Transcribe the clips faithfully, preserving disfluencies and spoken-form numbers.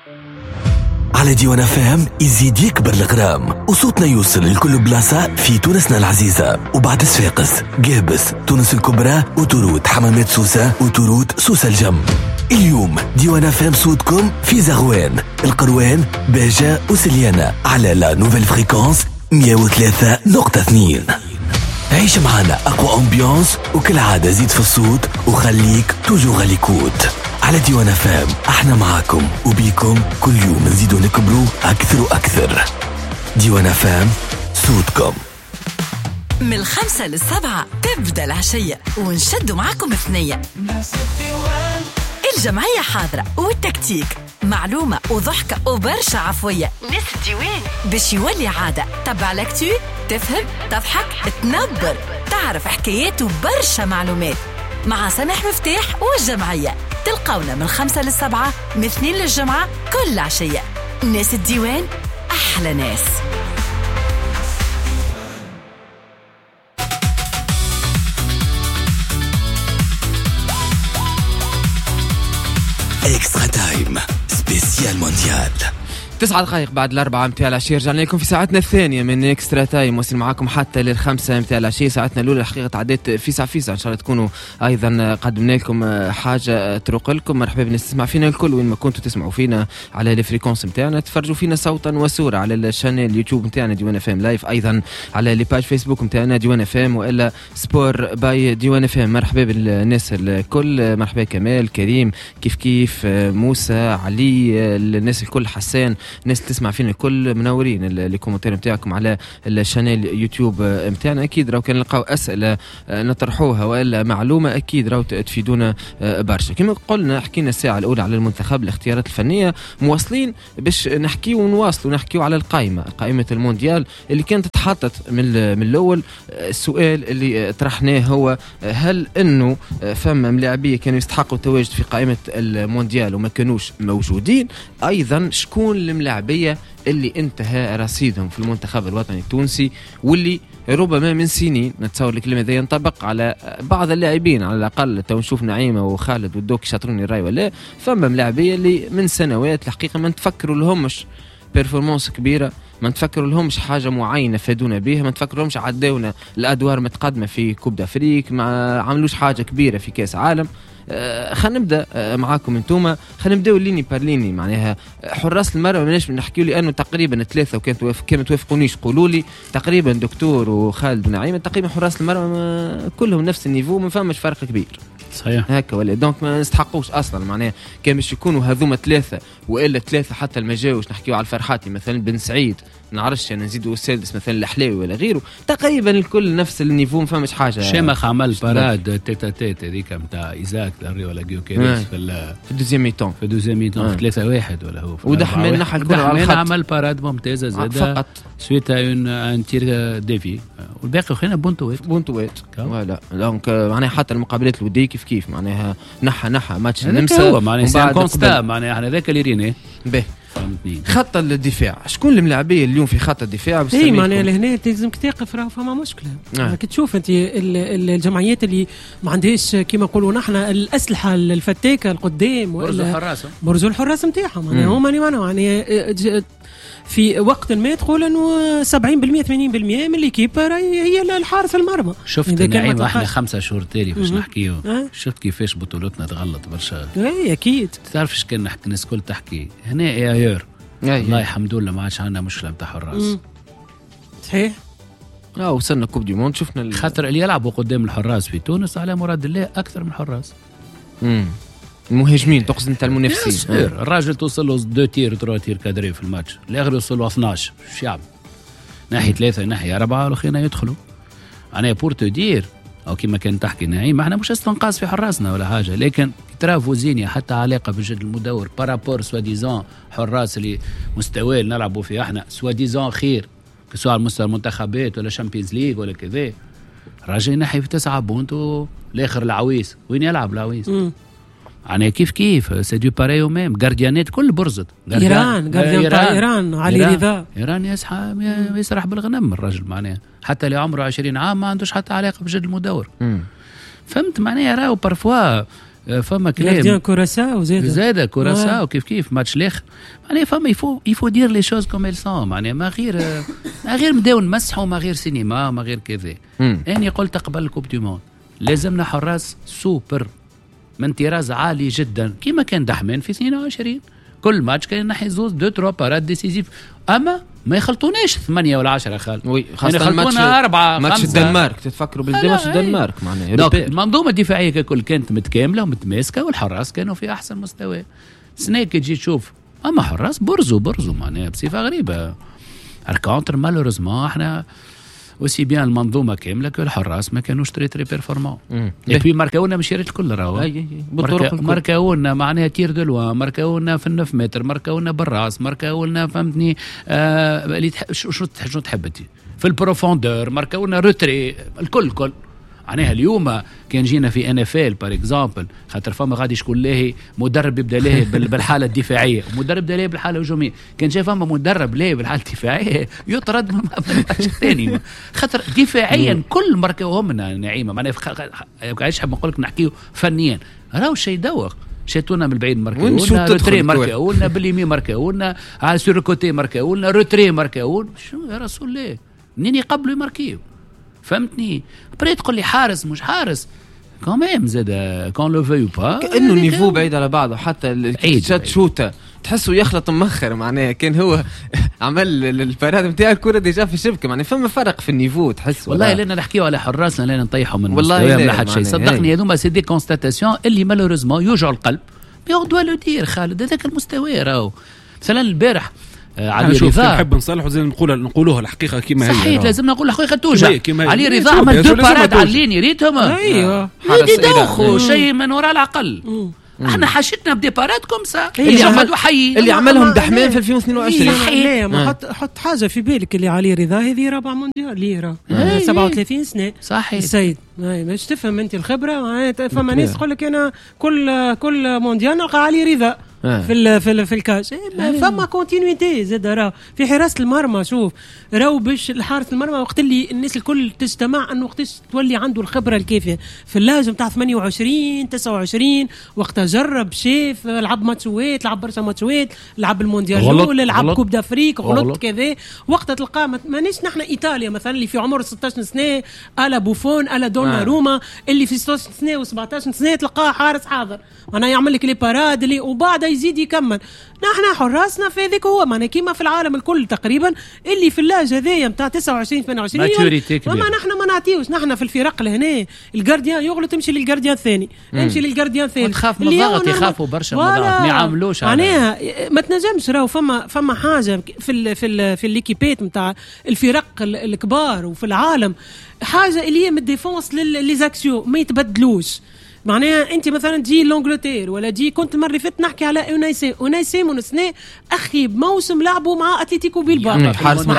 على ديوان فام يزيد يكبر الغرام وصوتنا يوصل لكل بلاصة في تونسنا العزيزة وبعد صفاقس قابس تونس الكبرى وتروت حمامات سوسة وتروت سوسة الجم. اليوم ديوان فام صوتكم في زغوان القروان باجة وسليانة على لا نوفيل فريكونس مية وثلاثة نقطة اثنين. عيش معنا أقوى أمبيانس وكل عادة زيد في الصوت وخليك توجو غاليكوت. على ديوان فام احنا معاكم وبيكم كل يوم نزيدو نكبروا أكثر وأكثر. ديوان فام صوتكم. من الخمسة للسبعة تبدأ العشية ونشدوا معاكم الثنية. الجمعية حاضرة والتكتيك معلومة وضحكة وبرشا عفوية. ناس الديوان باش يولي عادة. تبع لكتو تفهم تضحك تنبر تعرف حكايات وبرشا معلومات مع سامح مفتاح والجمعية. تلقونا من الخمسة للسبعة من اثنين للجمعة كل عشية. ناس الديوان أحلى ناس. إكسترا تايم سبيسيال مونديال. تسعة دقائق بعد الأربعة متاع العشية رجعنا لكم في ساعتنا الثانية من إكسترا تايم. وصل معاكم حتى للخمسة متاع العشية. ساعتنا الأولى الحقيقة تعديت فيسع فيسع. إن شاء الله تكونوا أيضا قدمنا لكم حاجة تروق لكم. مرحبا بنا تسمع فينا الكل وين ما كنتوا تسمعوا فينا على الفريكونس متاعنا. تفرجوا فينا صوتا وصورة على الشانيل يوتيوب متاعنا ديوان اف ام لايف. أيضا على ليباج فيسبوك متاعنا ديوان اف ام وإلا سبور باي ديوان اف ام. مرحبا بالناس الكل. مرحبا كمال كريم كيف كيف موسى علي الناس الكل حسان الناس تسمع فينا الكل منورين. الكومنتات نتاعكم على الشانيل يوتيوب نتاعنا اكيد راهو كان نلقاو اسئله نطرحوها والا معلومه اكيد راهو تفيدونا برشا. كما قلنا حكينا الساعه الاولى على المنتخب الاختيارات الفنيه مواصلين باش نحكيو ونواصلوا نحكيو على القائمه قائمه المونديال اللي كانت تحطت من من الاول. السؤال اللي طرحناه هو هل انه فما ملاعبيه كانوا يستحقوا التواجد في قائمه المونديال وما كانوش موجودين. ايضا شكون الملاعبيه اللي انتهى رصيدهم في المنتخب الوطني التونسي واللي ربما من سنين نتصور الكلمة ذا ينطبق على بعض اللاعبين على الأقل. تو نشوف نعيمة وخالد والدوك شاطروني الرأي ولا فما ملاعبية اللي من سنوات الحقيقة ما نتفكروا لهمش بيرفورمانس كبيرة ما نتفكروا لهمش حاجة معينة فادونا بها ما نتفكروا لهمش عداونا الأدوار متقدمة في كوب دافريك ما عملوش حاجة كبيرة في كاس عالم. آه خلينا نبدا آه معاكم انتوما. خلينا نبداو ليني بارليني معناها حراس المرمى ماناش نحكيو لانه تقريبا ثلاثه وكانت توافق كما توافقونيش قولوا لي تقريبا دكتور وخالد ونعيمه تقريبا حراس المرمى كلهم نفس النيفو ما فماش فرق كبير صحيح هكا ولا دونك ما نستحقوش اصلا معناها كان باش يكونوا هذوما ثلاثه والا ثلاثه حتى ما جاوش نحكيو على الفرحاتي مثلا بن سعيد نعرفش انا نزيدوا السادس مثلا الحلاوي ولا غيره تقريبا الكل نفس النيفو ما فماش حاجه. شيماخ عمل باراد تيتا تيت هذيك نتاع ايزاك داري ولا جيوكيريس في في الدوزيام ميتون في الدوزيام ميتون في ثلاثة واحد ولا هو ودحمل نحى الكره على الخط عمل باراد ممتازه زاد فقط سويت اون ان تير ديفي والباقي خلينا بونتوات بونتوات ولا دونك معناها حتى المقابلات الوديه كيف كيف معناها نحى نحى ماتش النمسا معناها كونستا معناها احنا ذاك اللي ريناه به خط الدفاع. شكون الملاعبيه اليوم في خط الدفاع؟ اي معناها لهنا لازمك تقف راه فما مشكله. آه. كي تشوف انت الجمعيات اللي ما عندهاش كيما نقولوا نحن الاسلحه الفتاكه القدام برز الحراس برز الحراس نتاعهم معناها هما يعني في وقت ما تقول انه سبعين بالمئة ثمانين بالمئة من الكيب هي الحارس المرمى. شفت نعيم احنا خمسة شهور تالي باش نحكيو أه؟ شفت كيفاش بطولتنا تغلط برشا. اي اكيد تعرفش كان نحكي الناس كل تحكي هنا اي ايور والله الحمد لله ما عادش عندنا مشكله نتاع حراس. صحيح اه وصلنا كوب دي موند شفنا ال... خاطر اللي يلعبوا قدام الحراس في تونس على مراد الله اكثر من الحراس. امم المهاجمين تقصد نتاع المنافسين. آه. الراجل توصل له دو تير ترو تير كادري في الماتش الاخر يوصل له اثناش الشعب ناحيه ثلاثه ناحيه اربعه والاخرين يدخلوا. انا بورتو دير او كما كان تحكي نعيم احنا مش استنقاص في حراسنا ولا حاجه لكن ترى فوزينيا حتى علاقه بالجد المدور بارابور سوا ديزون حراس اللي مستوى نلعبوا فيه احنا سوا ديزون خير سواء على مستوى المنتخبات ولا شامبيونز ليغ ولا كذا. راجل نحي في تسعة بونت والاخر العويس وين يلعب العويس يعني كيف كيف سي دو باري او ميم غارديانات كل برزت ايران غارديان تاع ايران علي رضا ايران يسحى يسرح بالغنم الراجل معناه حتى اللي عمره عشرين عام ما عندوش حتى علاقه بجد المدور. مم. فهمت معناه راهو بارفوا فما كلام جارديان كوراساو زاد زاد كوراساو كيف كيف ماتش الاخر معناها فما يفو يفو دير لي شوز كوم إل سون معناها ما غير ما غير نبداو نمسحوا ما غير سينما ما غير كذا. اني قلت قبل الكوب دي موند لازمنا حراس سوبر من طراز عالي جدا كما كان دحمان في اثنين وعشرين كل ماتش كان نحي زوز دو تروا بارات ديسيزيف اما ما يخلطوناش ثمانية ولا عشرة خال وي خاصة يعني ماتش أربعة ماتش الدنمارك تتفكروا بالماتش الدنمارك معناها المنظومة الدفاعية ككل كانت متكاملة ومتماسكة والحراس كانوا في أحسن مستوى. سناك تجي تشوف أما حراس برزو برزو معناها بصفة غريبة الكونتر مالوريزمون احنا وسي بيان المنظومه كامله كل الحراس ما كانوش تري تري بيرفورمون اي بي ماركاونا مش شريت الكل راهو اي بالطرق ماركاونا معناها تير دو لوا ماركاونا في النف متر ماركاونا بالراس ماركاونا فهمتني آه اللي شو شو تحب انت في البروفوندور ماركاونا روتري الكل الكل معناها اليوم كان جينا في ان اف ال بار اكزامبل خاطر فما غادي شكون لاهي مدرب يبدا لاهي بالحاله الدفاعيه ومدرب يبدا لاهي بالحاله الهجوميه كان جاي فما مدرب لاهي بالحاله الدفاعيه يطرد من الماتش الثاني خاطر دفاعيا كل مركوهم نعيمه معناها عايش حاب نقول لك نحكيو فنيا راهو شيء دوق شاتونا من البعيد ماركاونا روتري ماركاونا باليمين ماركاونا على سور كوتي ماركاونا روتري ماركاونا شنو يا رسول الله منين يقبلوا يماركيو فهمتني بري تقول لي حارس مش حارس كمان زاد كون لو فيو با كانه النيفو بعيد على بعضه حتى الشات شوته تحسه يخلط مخر معناها كان هو عمل الباراد نتاع الكره ديجا في الشبكه معناها فما فرق في النيفو تحس والله لنا نحكيو على حراسنا لنا نطيحوا من والله ما حد شيء صدقني هذوما سي دي كونستاتاسيون اللي مالوريزمون يوجعوا القلب بيغدوا له دير خالد هذاك المستوى راهو مثلا البارح علي رضا نحب نصلحوا زي نقول نقولوها الحقيقه كما هي صحيح لازم نقول الحقيقه توجع علي رضا عمل دو بارات على اللين ريتهم ايوه يدوخوا شيء من وراء العقل احنا حاشتنا بدي بارات كومسا اللي عمل حي اللي عملهم دحمان في ألفين واثنين وعشرين لا ما حط حط حاجه في بالك اللي علي رضا هذه رابع مونديال ليره سبعة وثلاثين سنه صحيح السيد باش تفهم انت الخبره فما ناس تقول لك انا كل كل مونديال نلقى علي رضا في ال في ال في الكاس فما كونتينيتي زاد راه في حراسه المرمى شوف راهو باش الحارس المرمى وقت اللي الناس الكل تجتمع انه وقت تولي عنده الخبره الكافيه في اللاجم تاع ثمانية وعشرين تسعة وعشرين وقتها جرب شاف لعب ماتشوات لعب برشا ماتشوات لعب المونديال الاول لعب كوب دافريك غلط كذا وقتها تلقى مانيش نحن ايطاليا مثلا اللي في عمر ستة عشر سنه الا بوفون الا دونا روما اللي في ستة عشر سنه و17 سنه تلقاه حارس حاضر معناها يعمل لك لي باراد اللي وبعد يزيد يكمل نحن حراسنا في ذيك هو معناها كيما في العالم الكل تقريبا اللي في اللاج هذايا نتاع تسعة وعشرين ثمانية وعشرين وما نحن ما نعطيوش نحن في الفرق لهنا الجارديان يغلط تمشي للجارديان الثاني امشي للجارديان الثاني تخاف من الضغط يخافوا برشا من الضغط ما يعاملوش معناها ما تنجمش راهو فما فما حاجه في ال في ال في الليكيبات نتاع الفرق الكبار وفي العالم حاجه اللي هي من الديفونس للزاكسيو ما يتبدلوش معناها انت مثلا تجي لانجلتير ولا تجي كنت المره فاتت نحكي على اونايسي اونايسي منسنه اخي بموسم لعبوا مع اتلتيكو بيلباو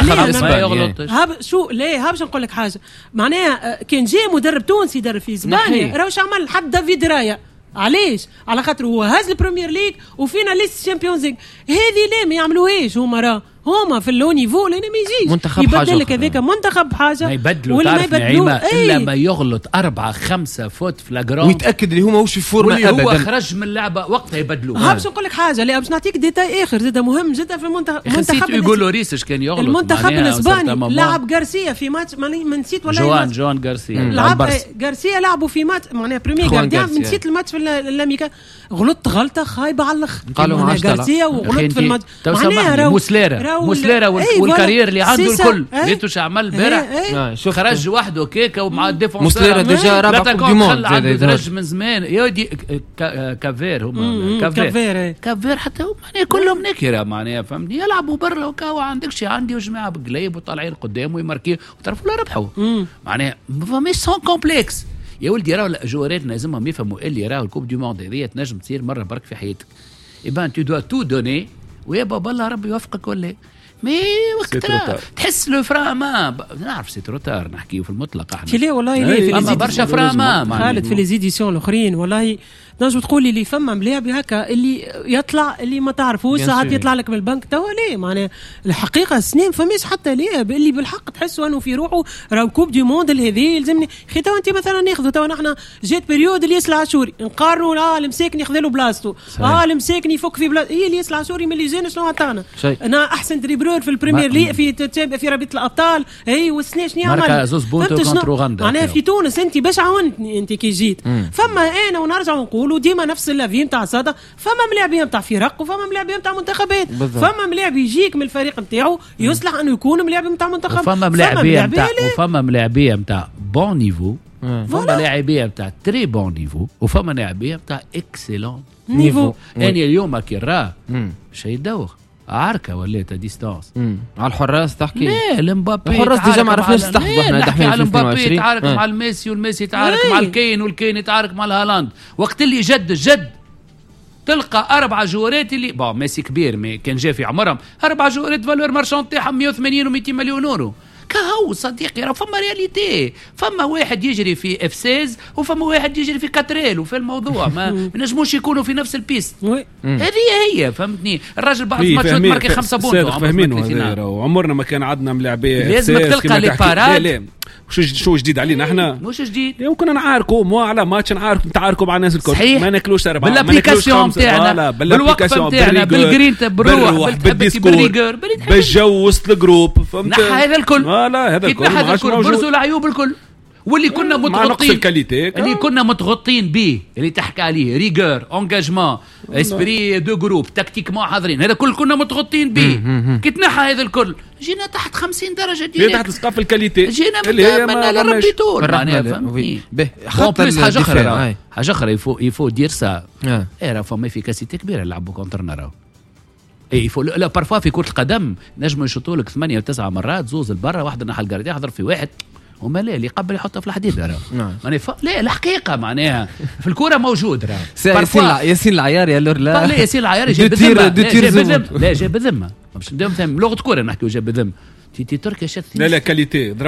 معناها هاب شو ليه هابش نقول لك حاجه معناها كان جاي مدرب تونسي يدرب في اسبانيا راهوش عمل حد دافيد رايا علاش على خاطر هو هاز البريمير ليج وفينا ليست شامبيونز ليج هذه ليه ما يعملوهاش هما راه هما في اللو نيفو لين ما يجيش يبدل لك هذاك منتخب حاجه ما يبدلوا ولا ما يبدلوا الا ما يغلط أربعة خمسة فوت في لاغرام ويتاكد اللي هما واش في فورمه ابدا هو خرج من اللعبه وقتها يبدلوا باش نقول لك حاجه لا باش نعطيك ديتاي اخر زاد مهم جدا في المنتخب المنتخب يقولوا ريسش كان يغلط المنتخب الاسباني لعب غارسيا في ماتش ما نسيت ولا جوان جوان غارسيا لعب غارسيا لعبوا في ماتش معناها بريمير غارديان نسيت الماتش في الامريكا غلطت غلطه خايبه على الاخر قالوا غارسيا وغلط في الماتش معناها موسليرا موسليرا والكارير اللي عنده الكل ليتوش عمل البارح خرج وحده كيكه ومع الديفونسور موسليرا ديجا رابع كوب دي موند درج من زمان يودي كافير هما كافير كافير حتى معناها كلهم نكره معناها فهمني يلعبوا برا وكاو عندك شيء عندي وجماعه بقليب وطالعين قدام ويماركيو وتعرفوا لا ربحوا معناها مش سون كومبلكس يا ولدي راهو جواراتنا لازمهم يفهموا اللي راهو الكوب دي موند هذه تنجم تصير مره برك في حياتك يبان تو دو تو دوني ويا بابا الله ربي يوفقك ولا مي وقت تحس لو فراما ب... نعرف سي تروتار نحكيه في المطلق احنا ليه والله ليه اما برشا فراما خالد في لي زيديسيون الاخرين والله نجم تقول لي اللي فما ملاعب هكا اللي يطلع اللي ما تعرفوش ساعات يطلع لك من البنك توا ليه معناها الحقيقه سنين فماش حتى ليه اللي بالحق تحسوا انه في روحه راهو كوب دي موند هذه يلزمني خي توا انت مثلا ناخذوا توا نحن جات بريود اللي يسلع عاشوري نقارنوا اه المساكن ياخذ له بلاصتو اه المساكن يفك في بلاصتو هي اللي يسلع عاشوري من اللي جانا شنو عطانا انا احسن دريبلور في البريمير ليغ في في رابطه الابطال اي والسنه شنو يعمل ماركا زوز بونتو كونتر اوغندا معناها في تونس انت باش عاونتني انت كي جيت فما انا ونرجع نقول وديما نفس اللافي نتاع صدى فما ملاعبيه نتاع فرق وفما ملاعبيه نتاع منتخبات فما ملاعب يجيك من الفريق نتاعو يصلح انه يكون ملاعب نتاع منتخب فما ملاعبيه نتاع وفما ملاعبيه نتاع بون نيفو فما لاعبيه نتاع تري بون نيفو وفما لاعبيه نتاع اكسيلون نيفو اني اليوم كي راه شي يدوخ عركه وليت ديستانس على الحراس تحكي لا المبابي الحراس ديجا ما عرفناش نستحضروا احنا نحكي على المبابي يتعارك مع الميسي والميسي يتعارك مع الكين والكين يتعارك مع الهالاند وقت اللي جد جد تلقى اربع جوارات اللي با ميسي كبير مي كان جا في عمرهم اربع جوارات فالور مارشون تاعهم مية وثمانين ومئتين مليون اورو كهو صديقي راه فما رياليتي فما واحد يجري في اف سيز وفما واحد يجري في كاتريل وفي الموضوع ما نجموش يكونوا في نفس البيست هذه هي فهمتني الراجل بعد ماتشات ماركي خمسة بونتو فاهمين وعمرنا ما كان عندنا ملاعبيه لازمك تلقى لي باراد شو شو جديد علينا احنا مش جديد يمكن نعاركوا مو على ماتش نعارك نتعاركوا مع الناس الكل ما ناكلوش اربعه بالابليكاسيون تاعنا بالوقفه تاعنا بالجرين بروح بالديسكور بالجو وسط الجروب فهمت هذا الكل لا هذا الكل هذا الكل برزوا العيوب الكل واللي كنا متغطين اللي كنا متغطين به اللي تحكي عليه ريغور انجاجمون اسبري دو جروب تكتيكمون حاضرين هذا كل كنا متغطين به كي تنحى هذا الكل جينا تحت خمسين درجه ديالك تحت سقف الكاليتي جينا من من لربي طول معناها فهمتني خاطر حاجه اخرى حاجه اخرى يفو يفو دير سا اي راه فما افيكاسيتي كبيره يلعبوا كونترنا راهو اي يفو لا بارفوا في كره القدم نجموا يشوطوا لك ثمانية وتسعة مرات زوز لبرا واحده نحى الجارديان يحضر في واحد وما لا اللي قبل يحطها في الحديد راه معناها ف... لا الحقيقه معناها في الكوره موجود راه ياسين ياسين العيار يا لور لا لا ياسين العيار جاب بذمه لا جاب بذمه مش ندير فهم لغه كوره نحكيو جاب بذمه تي تركيا شت لا لا كاليتي